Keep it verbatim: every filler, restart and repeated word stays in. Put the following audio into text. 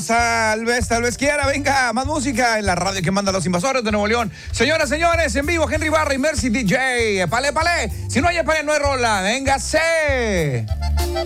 Vámonos, tal vez, tal vez quiera. Venga, más música en la radio que manda a los invasores de Nuevo León. Señoras, señores, en vivo, Henry Barra y Mercy D J. Pale, pale. Si no hay pale, no hay rola. Véngase.